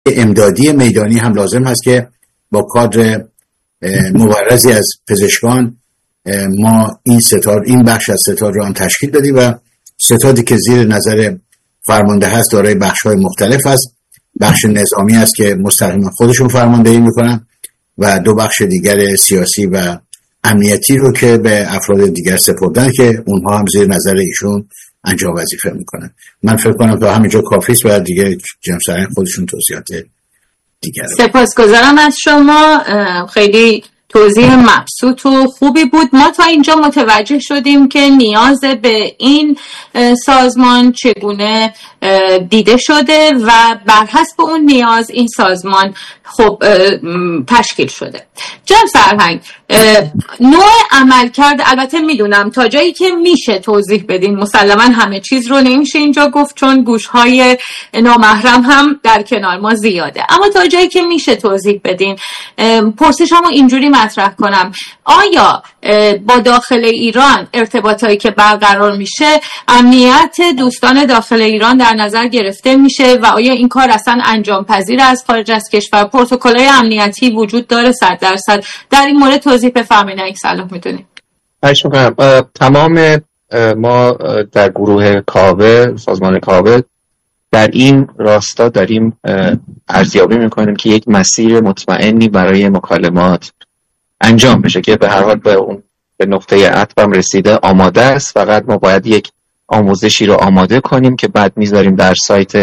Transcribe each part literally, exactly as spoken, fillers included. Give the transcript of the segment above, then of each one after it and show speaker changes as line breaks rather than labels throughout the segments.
امدادی میدانی هم لازم هست که با کادر مبرزی از پزشکان ما این ستاد این بخش از ستاد رو هم تشکیل دادیم و ستادی که زیر نظر فرمانده هست دارای بخش‌های مختلف است. بخش نظامی است که مستقیما خودشون فرماندهی میکنن و دو بخش دیگر سیاسی و امنیتی رو که به افراد دیگر سپردن که اونها هم زیر نظر ایشون انجام وظیفه میکنن. من فکر کنم تا همینجا کافی است و دیگه جناب سرهنگ خودشون توضیحات دیگر.
سپاسگزارم از شما، خیلی توضیح مبسوط و خوبی بود. ما تا اینجا متوجه شدیم که نیاز به این سازمان چگونه دیده شده و بر حسب اون نیاز این سازمان خب تشکیل شده. جناب سرهنگ، نوع عملکرد البته میدونم تا جایی که میشه توضیح بدین، مسلما همه چیز رو نمیشه اینجا گفت چون گوشهای نامحرم هم در کنار ما زیاده، اما تا جایی که میشه توضیح بدین. پرسشمو اینجوری مطرح کنم، آیا با داخل ایران ارتباطایی که برقرار میشه امنیت دوستان داخل ایران در نظر گرفته میشه و آیا این کار اصلا انجام پذیر از خارج از کشور؟ پروتکل‌های امنیتی وجود داره صد درصد؟ در این مورد توضیح بفرمایید اگه صلاح میدونید.
خواهش می‌کنم. تمام ما در گروه کاوه، سازمان کاوه، در این راستا داریم ارزیابی میکنیم که یک مسیر مطمئنی برای مکالمات انجام بشه که به هر حال به اون به نقطه عطفم رسیده، آماده است. فقط ما باید یک آموزشی رو آماده کنیم که بعد میذاریم در سایت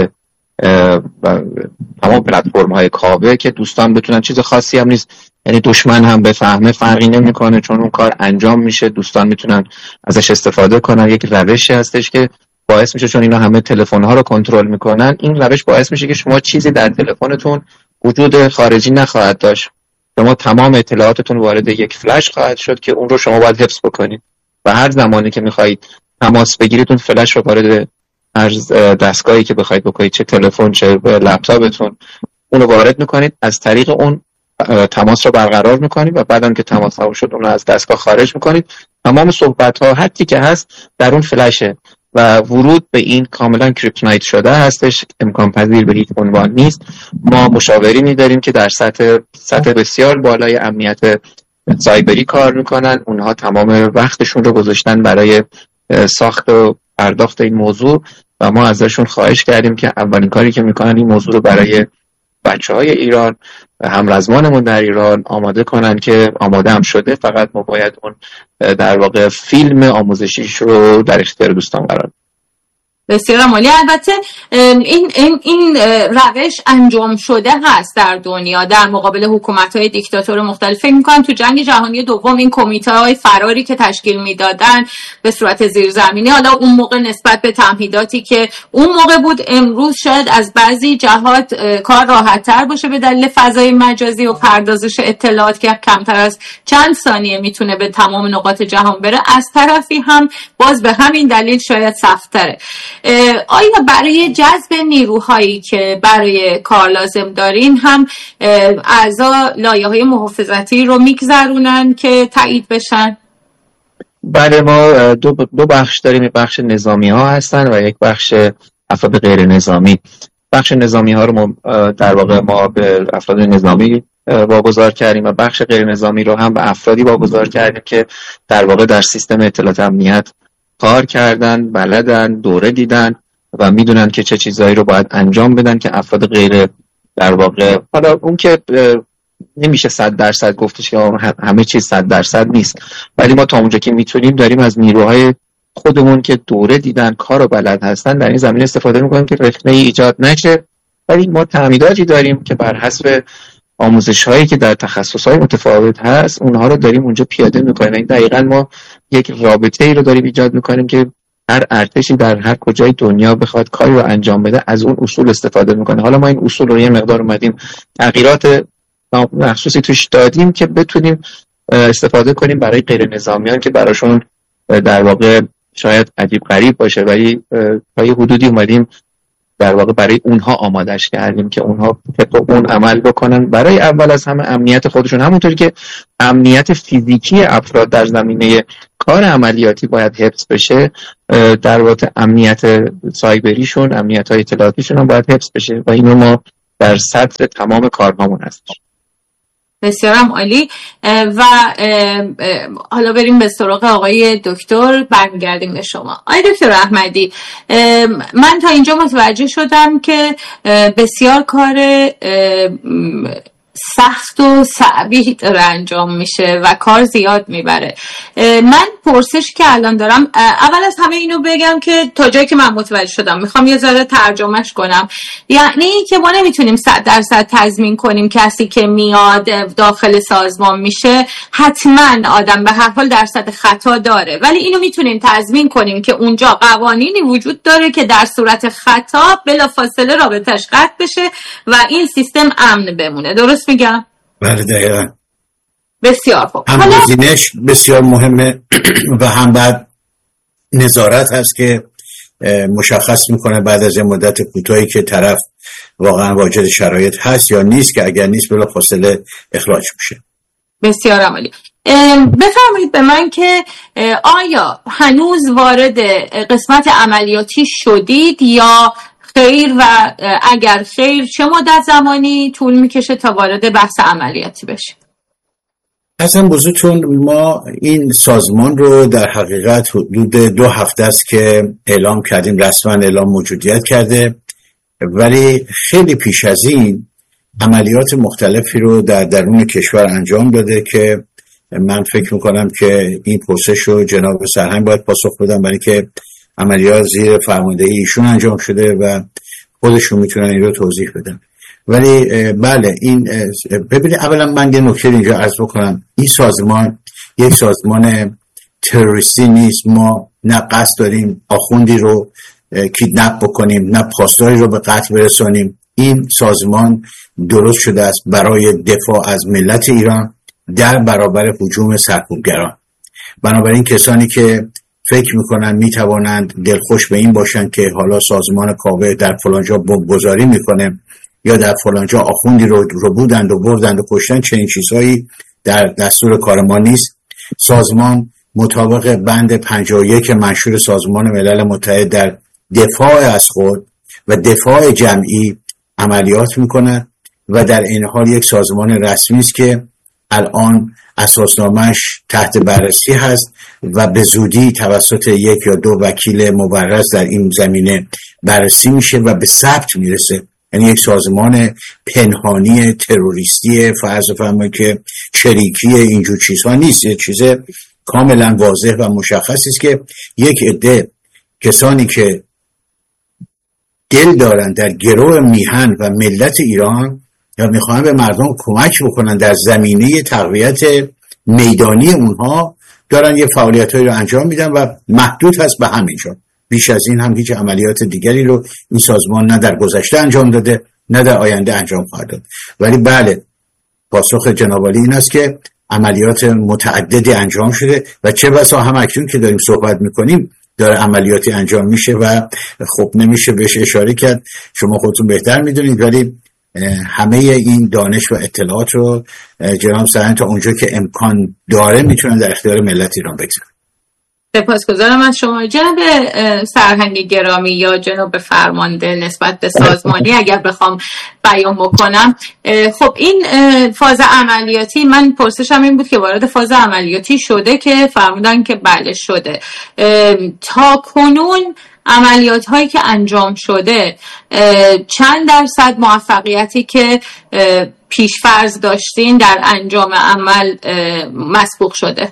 تمام پلتفرم های کاوه که دوستان بتونن، چیز خاصی هم نیست، یعنی دشمن هم بفهمه فرقی نمیکنه چون اون کار انجام میشه، دوستان میتونن ازش استفاده کنن. یک روشی هستش که باعث میشه، چون اینا همه تلفن ها رو کنترل میکنن، این روش باعث میشه که شما چیزی در تلفنتون وجود خارجی نخواهد داشت. شما تمام اطلاعاتتون وارد یک فلش خواهد شد که اون رو شما باید حفظ بکنید و هر زمانی که میخواهید تماس بگیرید اون فلش رو وارد هر دستگاهی که بخواید بکنید، چه تلفن چه لپتاپتون، اون رو وارد میکنید، از طریق اون تماس رو برقرار میکنید و بعدم که تماس تمام شد اون رو از دستگاه خارج میکنید. تمام صحبت ها حتی که هست در اون فلشه و ورود به این کاملا کریپتونایت شده هستش، امکان پذیر به هیچ عنوان نیست. ما مشاورینی داریم که در سطح سطح بسیار بالای امنیت سایبری کار میکنن، اونها تمام وقتشون رو گذاشتن برای ساخت و پرداخت این موضوع و ما ازشون خواهش کردیم که اولین کاری که میکنن این موضوع رو برای بچه‌های ایران و همرزمانمون در ایران آماده کنن که آماده هم شده، فقط ما باید اون در واقع فیلم آموزشیش رو در اختیار دوستان قرار.
بسیار عالی. البته این این این روش انجام شده هست در دنیا در مقابل حکومت‌های دیکتاتور مختلف. فکر می‌کنم تو جنگ جهانی دوم این کمیته‌های فراری که تشکیل میدادن به صورت زیرزمینی، حالا اون موقع نسبت به تمهیداتی که اون موقع بود، امروز شاید از بعضی جهات کار راحت‌تر باشه به دلیل فضای مجازی و پردازش اطلاعات که کمتر از چند ثانیه میتونه به تمام نقاط جهان بره. از طرفی هم باز به همین دلیل شاید سخت‌تره. آیا برای جذب نیروهایی که برای کار لازم دارین هم اعضا لایه‌های محافظتی رو میگذرونن که تایید بشن؟
بله، ما دو دو بخش داریم، یک بخش نظامی ها هستن و یک بخش افراد غیر نظامی. بخش نظامی ها رو ما در واقع ما به افراد نظامی واگذار کردیم و بخش غیر نظامی رو هم به افرادی واگذار کردیم که در واقع در سیستم اطلاعات امنیت کار کردن، بلدن، دوره دیدن و میدونن که چه چیزایی رو باید انجام بدن که افراد غیر در واقع، حالا اون که نمیشه صد درصد گفتش که همه چیز صد درصد نیست، ولی ما تا اونجا که میتونیم داریم از نیروهای خودمون که دوره دیدن، کار و بلد هستن در این زمینه استفاده میکنیم که رخنه ای ایجاد نشه. ولی ما تعمیداتی داریم که بر حسب آموزش هایی که در تخصص های متفاوت هست اونها رو داریم اونجا پیاده میکنیم. یعنی دقیقاً ما یک رابطه ای رو داریم ایجاد میکنیم که هر ارتشی در هر کجای دنیا بخواد کاری رو انجام بده از اون اصول استفاده میکنه. حالا ما این اصول رو یه مقدار اومدیم تغییرات مخصوصی توش دادیم که بتونیم استفاده کنیم برای غیر نظامیان که براشون در واقع شاید عجیب غریب باشه، ولی تا یه حدودی اومدیم در واقع برای اونها آمادش کردیم که اونها طبق اون عمل بکنن برای اول از همه امنیت خودشون، همونطوری که امنیت فیزیکی افراد در زمینه کار عملیاتی باید حفظ بشه، در واقع امنیت سایبریشون، امنیت های اطلاعاتیشون هم باید حفظ بشه و اینو ما در سطر تمام کارهامون هستش.
بسیارم عالی. و حالا بریم به سراغ آقای دکتر، برمیگردیم به شما. آقای دکتر احمدی، من تا اینجا متوجه شدم که بسیار کار سخت و صعبی داره انجام میشه و کار زیاد میبره. من پرسش که الان دارم، اول از همه اینو بگم که تا جایی که من متوجه شدم میخوام یه ذره ترجمهش کنم. یعنی که ما نمیتونیم صد درصد تضمین کنیم کسی که میاد داخل سازمان میشه حتما آدم به هر حال درصد خطا داره، ولی اینو میتونیم تضمین کنیم که اونجا قوانینی وجود داره که در صورت خطا بلافاصله رابطش قطع بشه و این سیستم امن بمونه. درست میگم؟
بله دقیقا.
بسیار خوب.
هم گزینش بسیار مهمه و هم بعد نظارت هست که مشخص میکنه بعد از یه مدت کوتاهی که طرف واقعا واجد شرایط هست یا نیست، که اگر نیست بلافاصله اخراج میشه.
بسیار عالی. بفرمایید به من که آیا هنوز وارد قسمت عملیاتی شدید یا خیر، و اگر خیر چه مدت زمانی طول میکشه تا وارد بحث عملیاتی بشه؟
اصلا بزرگتون ما این سازمان رو در حقیقت حدود دو هفته است که اعلام کردیم، رسما اعلام موجودیت کرده، ولی خیلی پیش از این عملیات مختلفی رو در درون کشور انجام داده که من فکر میکنم که این پرسش رو جناب سرهنگ باید پاسخ بدن، برای که عملیات زیر فرماندهی ایشون انجام شده و خودشون میتونن این رو توضیح بدن. ولی بله این ببینید، اولا من یه نکته اینجا عرض بکنم، این سازمان یک سازمان تروریستی نیست. ما نه قصد داریم آخوندی رو کیدنپ بکنیم، نه پاسداری رو به قتل برسانیم. این سازمان درست شده است برای دفاع از ملت ایران در برابر هجوم سرکوبگران. بنابراین کسانی که فکر میکنن میتوانند دلخوش به این باشند که حالا سازمان کاوه در فلانجا بمبگذاری میکنه یا در فلانجا آخوندی رو, رو بودند و بردند و کشتن، چنین چیزهایی در دستور کار ما نیست. سازمان مطابق بند پنجاه و یک منشور سازمان ملل متحد در دفاع از خود و دفاع جمعی عملیات میکنه و در این حال یک سازمان رسمی است که الان اساسنامه‌اش تحت بررسی هست و به زودی توسط یک یا دو وکیل مبرز در این زمینه بررسی میشه و به ثبت میرسه. یعنی یک سازمان پنهانی تروریستی فرض فرمایید که شریکی اینجور چیزها نیست، یک چیز کاملا واضح و مشخصی است که یک عده کسانی که دل دارن در گرو میهن و ملت ایران یا میخوان به مردم کمک بکنن در زمینه تقویت میدانی اونها، دارن یه فعالیتایی رو انجام میدن و محدود هست به همینجا. بیش از این هم هیچ عملیات دیگری رو این سازمان نه در گذشته انجام داده نه در آینده انجام خواهد داد. ولی بله، پاسخ جناب عالی این است که عملیات متعددی انجام شده و چه بسا هم اکنون که داریم صحبت میکنیم داره عملیاتی انجام میشه و خب نمیشه بهش اشاره کرد، شما خودتون بهتر میدونید، ولی همه این دانش و اطلاعات رو جناب سرهنگ تا اونجا که امکان داره میتونن در اختیار ملت ایران بگذارن.
سپاسگزارم از شما جناب سرهنگ گرامی یا جناب فرمانده نسبت به سازمانی اگر بخوام بیان بکنم. خب این فاز عملیاتی، من پرسشم این بود که وارد فاز عملیاتی شده که فرمودن که بله شده. تا کنون عملیات هایی که انجام شده چند درصد موفقیتی که پیشفرض داشتین در انجام عمل مسبوق شده؟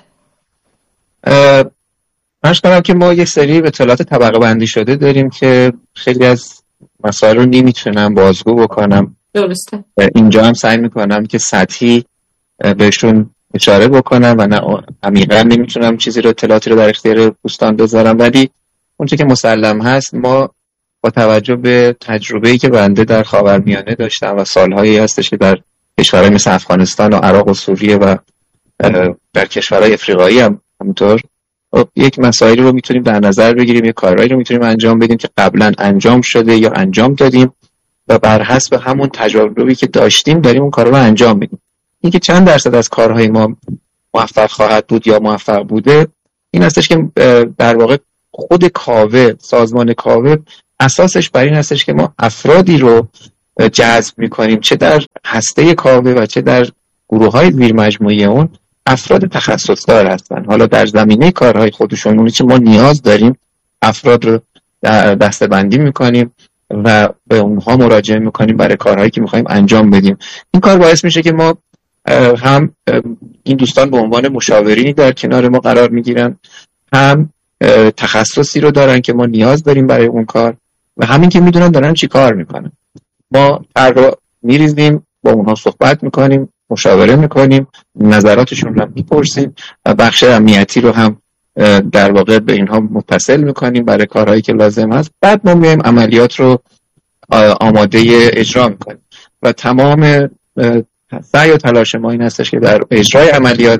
منش کنم که ما یک سری اطلاعات طبقه بندی شده داریم که خیلی از مسائل رو نمیتونم بازگو بکنم.
درسته.
اینجا هم سعی میکنم که سطحی بهشون اشاره بکنم و نه عمیقا نمیتونم چیزی رو اطلاعاتی رو در اختیار دوستان بذارم، ولی اونچه که مسلم هست ما با توجه به تجربه‌ای که بنده در خاورمیانه داشتم و سالهایی هستش که در کشورهای مثل افغانستان و عراق و سوریه و در کشورهای افریقایی هم همینطور یک مسائلی رو میتونیم در نظر بگیریم، یک کارهایی رو میتونیم انجام بدیم که قبلا انجام شده یا انجام دادیم و بر حسب همون تجربه‌ای که داشتیم داریم اون کارا رو انجام میدیم. اینکه چند درصد از کارهای ما موفق خواهد بود یا موفق بوده این هستش که در واقع خود کاوه، سازمان کاوه اساسش بر این هستش که ما افرادی رو جذب میکنیم، چه در هسته کاوه و چه در گروه های زیر مجموعه اون، افراد تخصصدار هستن. حالا در زمینه کارهای خودشون، اونی که ما نیاز داریم، افراد رو دسته بندی میکنیم و به اونها مراجعه میکنیم برای کارهایی که میخوایم انجام بدیم. این کار باعث میشه که ما هم این دوستان به عنوان مشاورینی در کنار ما قرار میگیرن، هم تخصصی رو دارن که ما نیاز داریم برای اون کار و همین که میدونن دارن چی کار میکنن. ما هر رو میریزیم، با اونها صحبت میکنیم، مشاوره میکنیم، نظراتشون رو میپرسیم و بخش امنیتی رو هم در واقع به اینها متصل میکنیم برای کارهایی که لازم هست. بعد ما میایم عملیات رو آماده اجرا میکنیم و تمام سعی و تلاش ما این هستش که در اجرای عملیات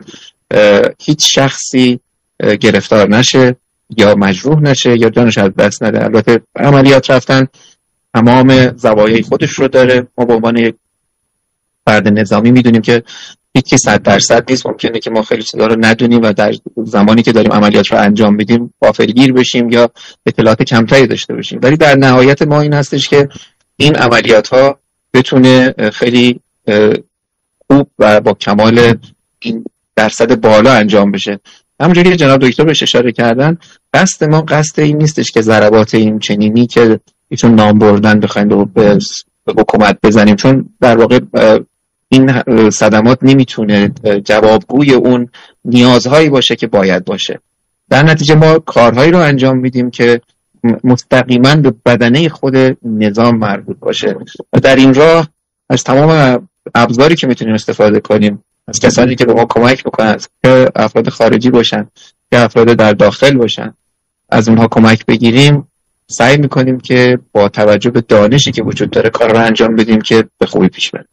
هیچ شخصی گرفتار نشه یا مجروح نشه یا جانش از دست نده. البته عملیات رفتن تمام زوایای خودش رو داره. ما به عنوان یک فرد نظامی میدونیم که هیچی صد درصد نیست. ممکنه که ما خیلی چیزا رو ندونیم و در زمانی که داریم عملیات رو انجام میدیم غافلگیر بشیم یا اطلاعات کمتری داشته باشیم، ولی در نهایت ما این هستش که این عملیات ها بتونه خیلی خوب و با کمال این درصد بالا انجام بشه. همونجوری که جناب دکتر بهش اشاره کردن، قصد ما قصد این نیستش که ضربات این چنینی که ایشون نام بردن بخوایم به حکومت بزنیم، چون در واقع این صدمات نمیتونه جوابگوی اون نیازهایی باشه که باید باشه. در نتیجه ما کارهایی رو انجام میدیم که مستقیما به بدنه خود نظام مربوط باشه و در این راه از تمام ابزاری که میتونیم استفاده کنیم، از کسانی که به ما کمک میکنن، که افراد خارجی باشن که افراد در داخل باشن، از اونها کمک بگیریم. سعی میکنیم که با توجه به دانشی که وجود داره کار رو انجام بدیم که به خوبی پیش بره.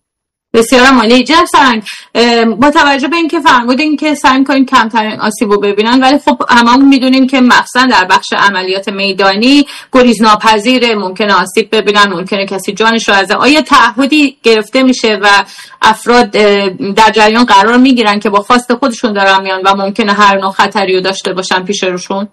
بسیار عالی. جناب سرهنگ، با توجه به اینکه فرمودین که سعی کنیم کمترین آسیب رو ببینن، ولی خب هممون میدونیم که مخصوصا در بخش عملیات میدانی گریز ناپذیره، ممکنه آسیب ببینن، ممکنه کسی جانش رو از آیا تعهدی گرفته میشه و افراد در جریان قرار میگیرن که با خواست خودشون دارن میان و ممکنه هر نوع خطری رو داشته باشن پیش روشون؟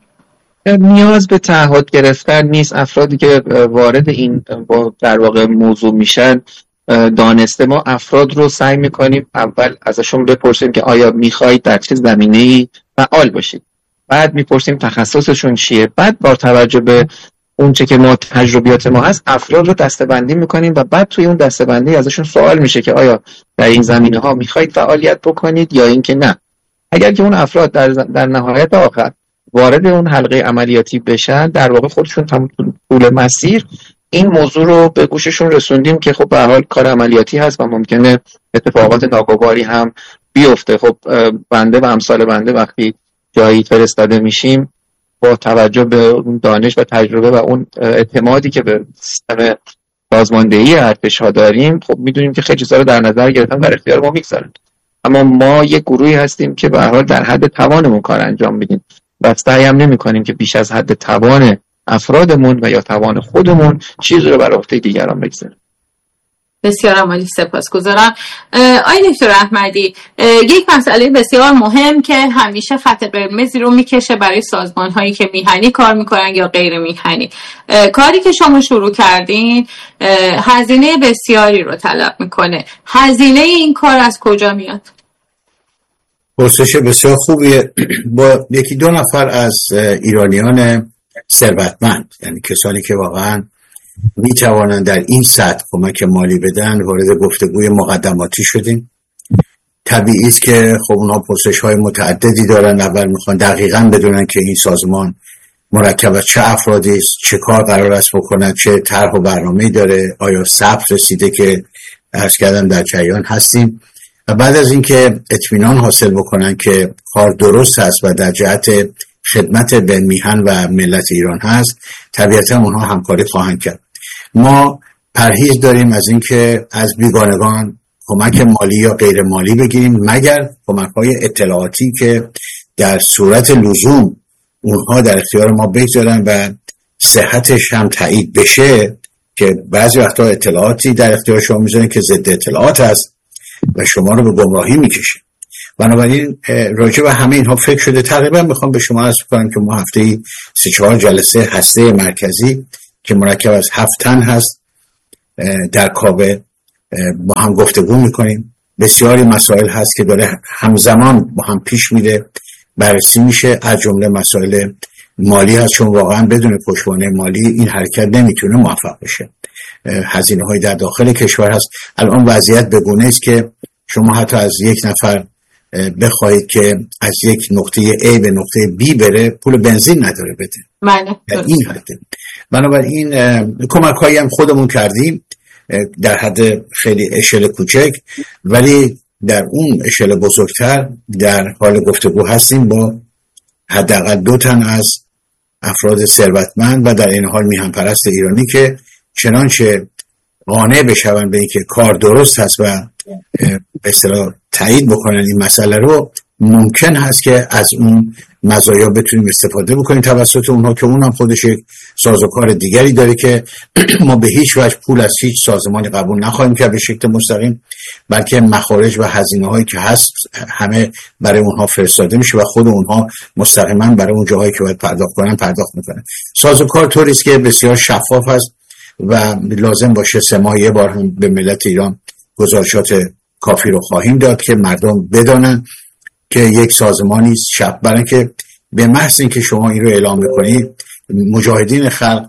نیاز به تعهد گرفتن نیست. افرادی که وارد این در واقع موضوع میشن دانسته، ما افراد رو سعی میکنیم اول ازشون بپرسیم که آیا میخواید در چه زمینه‌ای فعال باشید، بعد میپرسیم تخصصشون چیه، بعد با توجه به اون چه که ما تجربیات ما هست افراد رو دسته‌بندی میکنیم و بعد توی اون دسته‌بندی ازشون سوال میشه که آیا در این زمینه ها میخواید فعالیت بکنید یا اینکه نه. اگر که اون افراد در, در نهایت آخر وارد اون حلقه عملیاتی بشن، در واقع خودشون تمام طول مسیر این موضوع رو به گوششون رسوندیم که خب به هر حال کار عملیاتی هست و ممکنه اتفاقات ناگواری هم بیفته. خب بنده و امثال بنده وقتی جایی فرستاده میشیم، با توجه به اون دانش و تجربه و اون اعتمادی که به سیستم سازماندهی ارتش‌ها داریم، خب میدونیم که خیلی چیزا رو در نظر گرفتن در اختیار ما میگذارن. اما ما یک گروهی هستیم که به هر حال در حد توانمون کار انجام میدیم و سعی هم نمی‌کنیم که بیش از حد توان افرادمون و یا توان خودمون چیزی رو بر عهده دیگران بگذاریم.
بسیار عالی، سپاسگزارم. آقای دکتر احمدی، یک مسئله بسیار مهم که همیشه خط قرمزی رو میکشه برای سازمان هایی که میهنی کار میکنن یا غیر میهنی، کاری که شما شروع کردین هزینه بسیاری رو طلب میکنه. هزینه این کار از کجا میاد؟
پرسش بسیار خوبیه. با یکی دو نفر از ایرانیان ثروتمند، یعنی کسانی که واقعا می توانند در این سطح کمک مالی بدن، وارد گفتگوی مقدماتی شدیم. طبیعی است که خب اونها پرسش های متعددی دارن. اول میخوان دقیقاً بدونن که این سازمان مرکب از چه افرادی است، چه کار قرار است بکنن، چه طرح و برنامه‌ای داره، آیا ثبت رسیده که عرض کردم در جریان هستیم. و بعد از اینکه اطمینان حاصل بکنن که کار درست هست و در جهت خدمت به میهن و ملت ایران هست، طبیعتا اونها همکاری خواهند کرد. ما پرهیز داریم از اینکه از بیگانگان کمک مالی یا غیر مالی بگیریم، مگر کمک‌های اطلاعاتی که در صورت لزوم اونها در اختیار ما بگذارن و صحتش هم تایید بشه، که بعضی وقتا اطلاعاتی در اختیار شما میذارن که ضد اطلاعات هست و شما رو به گمراهی میکشه. بنابراین راجع به همه اینها فکر شده. تقریبا میخوام به شما عرض کنم که ما هفته‌ای سه چهار جلسه هسته مرکزی که مرکب از هفت تن هست در کاوه با هم گفتگو میکنیم. بسیاری مسائل هست که داره همزمان با هم پیش میره، بررسی میشه، از جمله مسائل مالی هست، چون واقعا بدون پشتوانه مالی این حرکت نمیتونه موفق بشه. هزینه های در داخل کشور هست. الان وضعیت به گونه است که شما حتی از یک نفر بخواهید که از یک نقطه A به نقطه B بره پول بنزین نداره بده.
بله.
این حده. بنابراین کمک هایی هم خودمون کردیم در حد خیلی اشل کوچک، ولی در اون اشل بزرگتر در حال گفتگو هستیم با حداقل دو تن از افراد ثروتمند و در این حال میهن پرست ایرانی که چنانچه قانع بشون به اینکه کار درست هست و به اصطلاح تایید بکنن این مسئله رو، ممکن هست که از اون مزایا بتونیم استفاده بکنیم توسط اونها، که اونم خودش یک سازوکار دیگری داره که ما به هیچ وجه پول از هیچ سازمانی قبول نخواهیم کرد به شکل مستقیم، بلکه مخارج و هزینه هایی که هست همه برای اونها فرستاده میشه و خود اونها مستقیما برای اون جاهایی که باید پرداخت کنن پرداخت میکنن. سازوکار طوری است که بسیار شفاف است و لازم باشه سه ماه یه بار هم به ملت ایران گزارشات کافی رو خواهیم داد که مردم بدانن که یک سازمانی شب، برای که به محض اینکه شما این رو اعلام میکنید مجاهدین خلق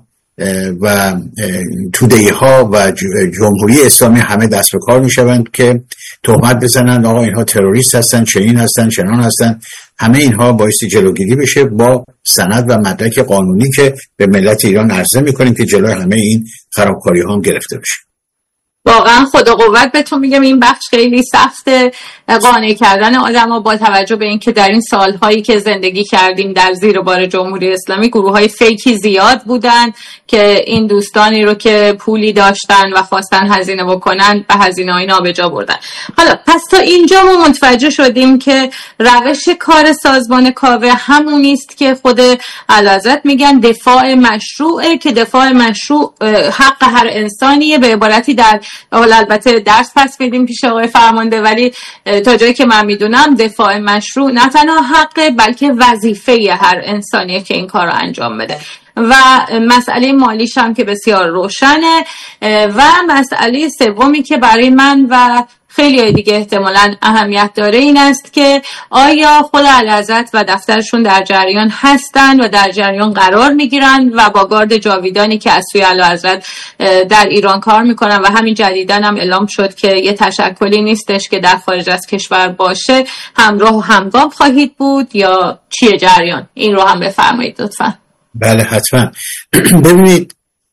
و توده‌ای ها و جمهوری اسلامی همه دست به کار میشوند که تهمت بزنند آقا اینها تروریست هستن، چنین هستن، چنان هستن. همه اینها باعث جلوگیری بشه با سند و مدرک قانونی که به ملت ایران عرضه میکنیم که جلوی همه این خرابکاری ها هم گرفته بشه.
واقعا خدا قوت بهتون میگم این بخش خیلی سخته، قانع کردن آدم‌ها با توجه به اینکه در این سالهایی که زندگی کردیم در زیر بار جمهوری اسلامی گروه‌های فیکی زیاد بودن که این دوستانی رو که پولی داشتن و خواستن هزینه بکنن به هزینه‌های نابجا بردن. حالا پس تا اینجا ما متوجه شدیم که روش کار سازمان کاوه همونی است که خود اعلیحضرت میگن دفاع مشروعه، که دفاع مشروع حق هر انسانیه. به عبارتی در حالا البته درس پس میدیم پیش آقای فرمانده، ولی تا جایی که من میدونم دفاع مشروع نه تنها حقه بلکه وظیفه هر انسانیه که این کار رو انجام بده. و مسئله مالیش هم که بسیار روشنه. و مسئله سومی که برای من و خیلی دیگه احتمالاً اهمیت داره این است که آیا خود اعلیحضرت و دفترشون در جریان هستن و در جریان قرار میگیرن و با گارد جاویدانی که از سوی اعلیحضرت در ایران کار میکنن و همین جدیداً هم اعلام شد که یه تشکلی نیستش که در خارج از کشور باشه، همراه و همگام خواهید بود یا چیه جریان؟ این رو هم بفرمایید لطفاً.
بله حتما. ببینید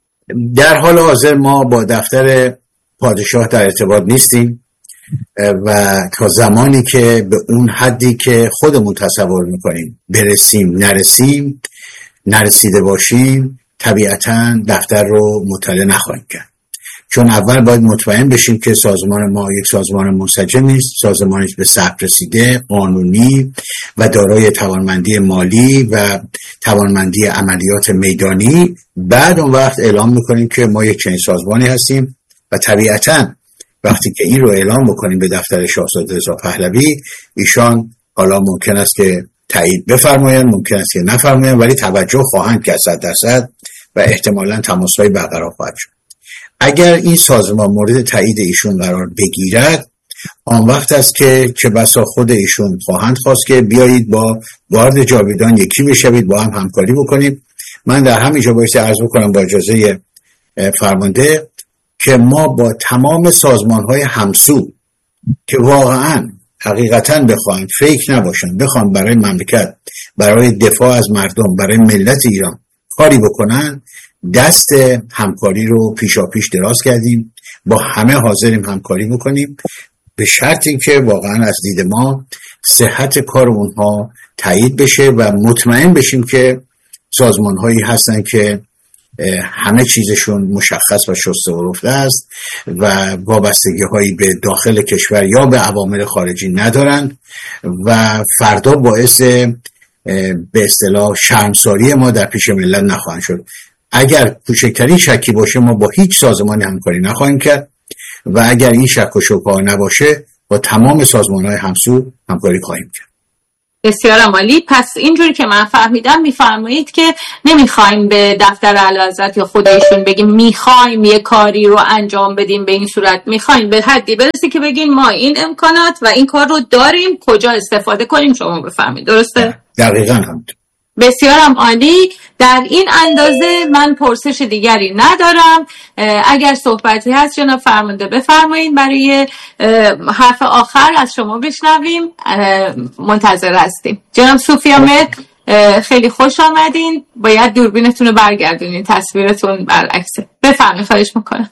در حال حاضر ما با دفتر پادشاه در ارتباط نیستیم و تا زمانی که به اون حدی که خودمون تصور میکنیم برسیم نرسیم نرسیده باشیم طبیعتاً دفتر رو مطلع نخواهیم کرد، چون اول باید مطمئن بشیم که سازمان ما یک سازمان منسجم نیست، سازمانی به ثبت رسیده، قانونی و دارای توانمندی مالی و توانمندی عملیات میدانی. بعد اون وقت اعلام میکنیم که ما یک چنین سازمانی هستیم و طبیعتاً وقتی که این رو اعلام بکنیم به دفتر شاهزاده رضا پهلوی، ایشان حالا ممکن است که تایید بفرمایند، ممکن است که نفرمایند، ولی توجه خواهند کرد صد درصد و احتمالاً تماس‌های برقرار خواهد شد. اگر این سازمان مورد تایید ایشون قرار بگیرد، آن وقت است که چه بسا خود ایشون خواهند خواست که بیایید با گارد جاویدان یکی بشوید، با هم همکاری بکنیم. من در همینجا باید عرض بکنم با اجازه فرمانده که ما با تمام سازمان‌های همسو که واقعاً حقیقتاً بخواهند فیک نباشن، بخوان برای مملکت، برای دفاع از مردم، برای ملت ایران کاری بکنن، دست همکاری رو پیشا پیش دراز کردیم، با همه حاضریم همکاری بکنیم، به شرطی که واقعاً از دید ما صحت کار اونها تایید بشه و مطمئن بشیم که سازمان‌هایی هستن که همه چیزشون مشخص و شسته و رفته است و وابستگی هایی به داخل کشور یا به عوامل خارجی ندارند و فردا باعث به اصطلاح شرمساری ما در پیش ملت نخواهند شد. اگر کوچکترین شکی باشه ما با هیچ سازمانی همکاری نخواهیم کرد و اگر این شک و شبهه نباشه با تمام سازمان‌های همسو همکاری خواهیم کرد.
بسیار عالی. پس اینجوری که من فهمیدم میفرمایید که نمیخوایم به دفتر اعلیحضرت یا خود ایشون بگیم میخوایم یه کاری رو انجام بدیم، به این صورت میخوایم به حدی برسی که بگیم ما این امکانات و این کار رو داریم، کجا استفاده کنیم شما بفهمید. درسته؟
دقیقاً همینطور.
بسیارم عالی. در این اندازه من پرسش دیگری ندارم. اگر صحبتی هست جناب فرمانده بفرمایید برای حرف آخر از شما بشنویم. منتظر هستیم. جناب سوفیا مهر خیلی خوش آمدین. باید دوربینتون رو برگردونین، تصویرتون برعکسه. بفرمایید. خواهش میکنم.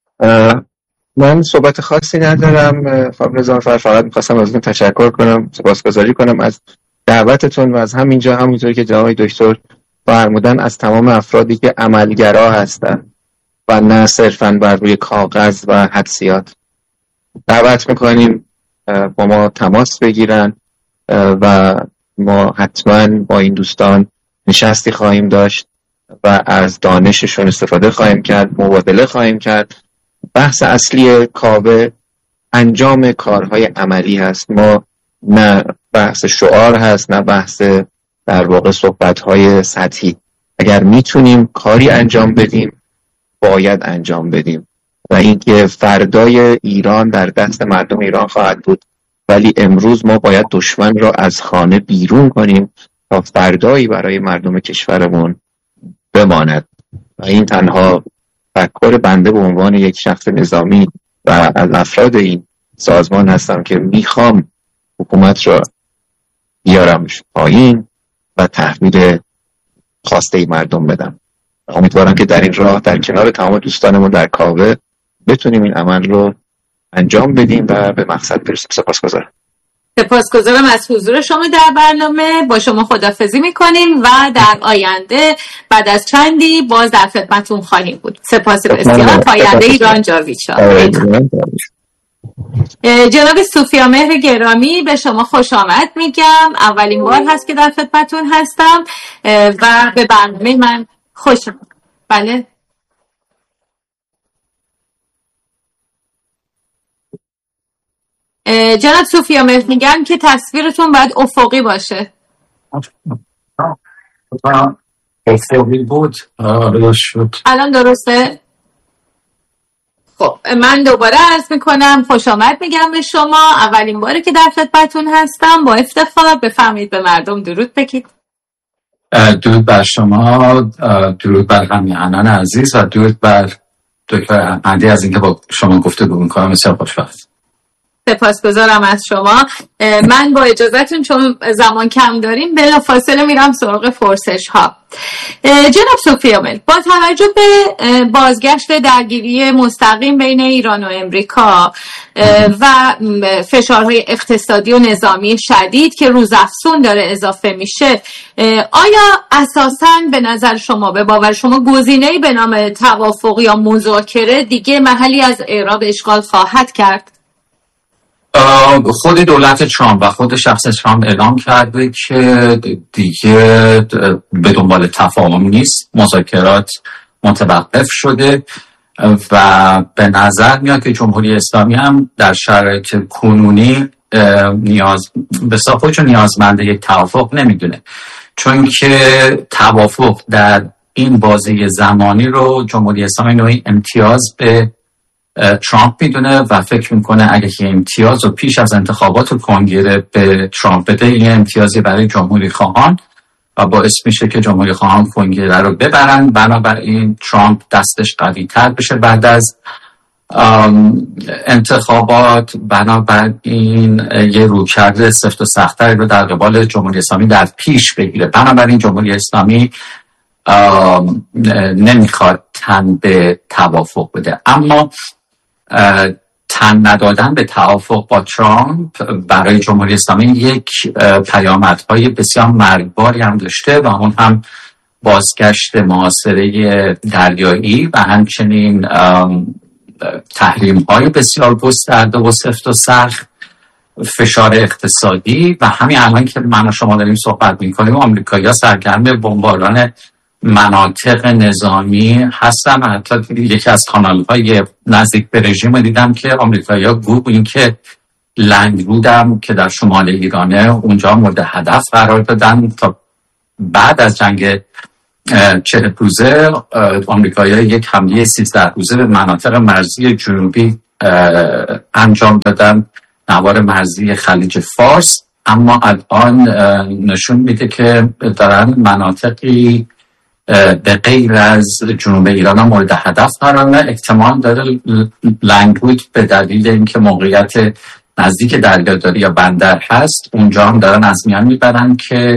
من صحبت خاصی ندارم. خانم نظامی‌فر، فقط می‌خواستم ازتون تشکر کنم، سپاسگزاری کنم از دعوتتون و از همینجا همونطوری که جناب دکتر فرمودن از تمام افرادی که عملگرا هستن و نه صرفاً بر روی کاغذ و حدسیات. دعوت میکنیم با ما تماس بگیرن و ما حتما با این دوستان نشستی خواهیم داشت و از دانششون استفاده خواهیم کرد، مبادله خواهیم کرد. بحث اصلی کاوه انجام کارهای عملی هست، ما نه بحث شعار هست نه بحث در واقع صحبت‌های سطحی. اگر میتونیم کاری انجام بدیم باید انجام بدیم و اینکه فردای ایران در دست مردم ایران خواهد بود، ولی امروز ما باید دشمن را از خانه بیرون کنیم تا فردایی برای مردم کشورمون بماند. و این تنها تفکر بنده به عنوان یک شخص نظامی و از افراد این سازمان هستم که میخوام حکومت را بیارمش پایین و تحویل خواسته مردم بدم. امیدوارم که در این راه در کنار تمام دوستانمون در کاوه بتونیم این عمل رو انجام بدیم و به مقصد برسیم. سپاسگزارم.
سپاسگزارم از حضور شما در برنامه. با شما خداحافظی میکنیم و در آینده بعد از چندی باز در خدمتتون خواهیم بود. سپاس بسیار. پاینده ایران جاوید شاد. جناب سوفیا مهر گرامی به شما خوش آمد میگم. اولین بار هست که در خدمتتون هستم و به برنامه من خوش آمد. بله جناب سوفیا مهر میگم که تصویرتون باید افقی باشه.
افقی بود شد.
الان درسته؟ خب من دوباره عرض میکنم خوش آمد میگم به شما. اولین باره که در خدمتتون هستم. با افتخار بفرمایید به مردم درود بگید.
درود بر شما، درود بر همیهنان عزیز و درود بر دکتر احمدی از اینکه با شما گفتگو میکنم. بسیار خوشوقت.
سپاسگزارم از شما. من با اجازهتون چون زمان کم داریم بلافاصله میرم سراغ پرسش ها. جناب سوفیا مهر، با توجه به بازگشت درگیری مستقیم بین ایران و امریکا و فشارهای اقتصادی و نظامی شدید که روزافزون داره اضافه میشه، آیا اساساً به نظر شما، به باور شما، گزینه‌ای به نام توافق یا مذاکره دیگه محلی از اعراب اشغال خواهد کرد؟
خود دولت ترامپ و خود شخص ترامپ اعلام کرده که دیگه به دنبال تفاهم نیست، مذاکرات متوقف شده و به نظر میاد که جمهوری اسلامی هم در شرایط کنونی نیاز به خودشون نیازمند یک توافق نمیدونه، چون که توافق در این بازه زمانی رو جمهوری اسلامی نوعی امتیاز به ترامپ میدونه و فکر میکنه اگه که امتیاز رو پیش از انتخابات کنگره به ترامپ بده، این امتیازی برای جمهوری خواهان و باعث میشه که جمهوری خواهان کنگره رو ببرن، بنابراین ترامپ دستش قوی تر بشه بعد از انتخابات، بنابراین یه رویکرد سفت و سخت‌تری رو در قبال جمهوری اسلامی در پیش بگیره. بنابراین جمهوری اسلامی نمیخواد تن به توافق بده، اما تن ندادن به توافق با ترامپ برای جمهوری اسلامی یک پیامدهای بسیار مرگباری هم داشته و اون هم بازگشت محاصره دریایی و همچنین تحریم‌های بسیار گسترده و سفت و سخت، فشار اقتصادی و همین الان که من و شما داریم صحبت می‌کنیم آمریکایی‌ها سرگرم بمباران مناطق نظامی هستن. حتی یکی از کانال‌های نزدیک به رژیم دیدم که آمریکایی‌ها گفت این که لنگرود هم که در شمال ایرانه اونجا مورد هدف قرار دادن. تا بعد از جنگ چهل روزه آمریکایی‌ها یک حمله سیزده روزه به مناطق مرزی جنوبی انجام دادن، نوار مرزی خلیج فارس. اما الان نشون میده که دارن مناطقی به غیر از جنوب ایران هم مورد هدف قرار میدن. احتمال داره لنگرود به دلیل اینکه موقعیت نزدیک دریاداری یا بندر هست اونجا هم دارن از میان میبرن که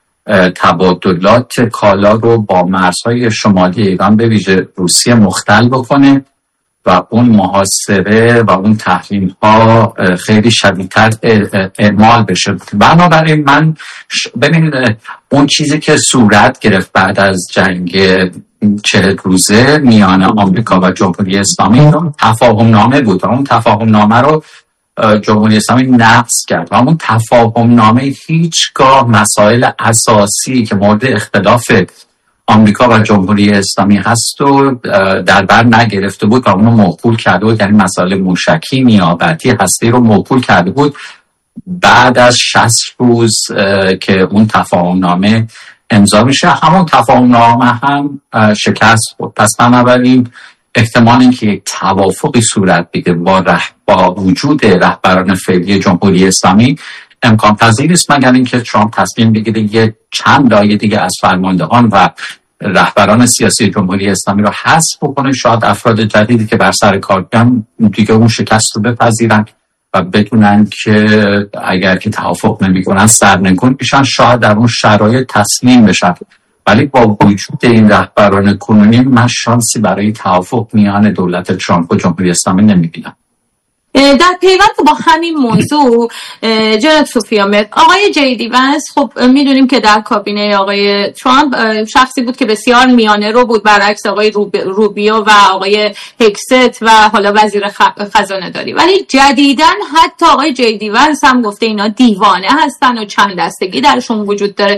تبادلات کالا رو با مرزهای شمالی ایران به ویژه روسیه مختل بکنه و اون محاصره و اون تحریم ها خیلی شدیدتر اعمال بشه. بنابراین من ببینید اون چیزی که صورت گرفت بعد از جنگ چهل روزه میان آمریکا و جمهوری اسلامی تفاهم نامه بود و اون تفاهم نامه رو جمهوری اسلامی نقض کرد و اون تفاهم نامه هیچگاه مسائل اساسی که مورد اختلاف آمریکا و جمهوری اسلامی هست و در بر نگرفته بود و اونو موکول کرده بود. یعنی مسائل موشکی، نیابتی، هستی رو موکول کرده بود بعد از شصت روز که اون تفاهم نامه امضا میشه. همون تفاهم نامه هم شکست بود. پس بنابراین احتمال اینکه یک توافقی صورت بگیره با رح... با وجود رهبران فعلی جمهوری اسلامی امکان پذیر است، مگر اینکه ترامپ تصمیم بگیره یه چند لایه دیگه از فرماندهان و رهبران سیاسی جمهوری اسلامی رو حذف بکنه. شاید افراد جدیدی که بر سر کار بیان دیگه اون شکست رو بپذیرن و بدونن که اگر که توافق نمی‌کنن سرنگون میشن، شاید در اون شرایط تسلیم بشن. ولی با وجود این رهبران کنونی من شانسی برای توافق میان دولت ترامپ و جمهوری اسلامی نمی‌بینم.
در پیوند با همین موضوع جناب سوفیامرد، آقای جیدی ونس خب میدونیم که در کابینه آقای ترامپ شخصی بود که بسیار میانه رو بود، برعکس آقای روبیو و آقای هکست و حالا وزیر خزانه داری. ولی جدیداً حتی آقای جیدی ونس هم گفته اینا دیوانه هستن و چند دستگی درشون وجود داره.